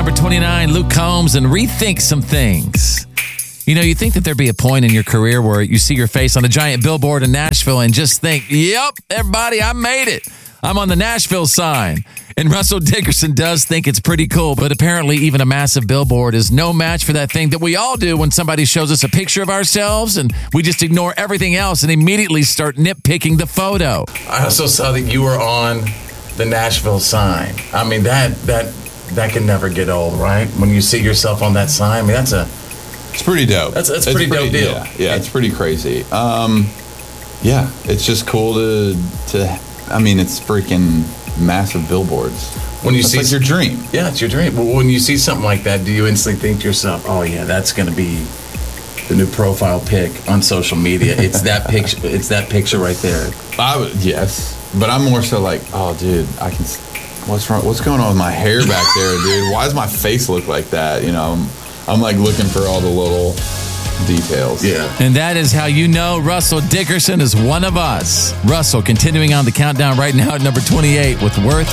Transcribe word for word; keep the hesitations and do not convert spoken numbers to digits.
number twenty-nine, Luke Combs and Rethink Some Things. You know, you think that there'd be a point in your career where you see your face on a giant billboard in Nashville and just think, yep, everybody, I made it. I'm on the Nashville sign. And Russell Dickerson does think it's pretty cool, but apparently even a massive billboard is no match for that thing that we all do when somebody shows us a picture of ourselves and we just ignore everything else and immediately start nitpicking the photo. I also saw that you were on the Nashville sign. I mean, that that that can never get old, right? When you see yourself on that sign, I mean, that's a... It's pretty dope. That's, that's a pretty, pretty dope deal. Yeah, yeah, it's pretty crazy. Um, yeah, it's just cool to, to... I mean, it's freaking... massive billboards. When you that's see like your dream. Yeah, it's your dream. Well, when you see something like that, do you instantly think to yourself, oh yeah, that's going to be the new profile pic on social media? It's that picture. It's that picture right there. I would, yes, but I'm more so like, oh, dude, I can. What's wrong? What's going on with my hair back there, dude? Why does my face look like that? You know, I'm, I'm like looking for all the little details. Yeah. And that is how you know Russell Dickerson is one of us. Russell continuing on the countdown right now at number twenty-eight with Worth